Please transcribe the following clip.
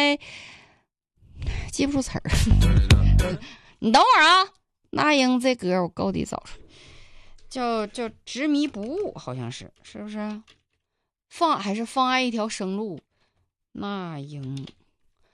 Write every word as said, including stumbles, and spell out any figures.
该记不住词儿。你等会儿啊，那英这歌我够得找出来，叫叫执迷不悟，好像是，是不是？放还是放爱一条生路？那英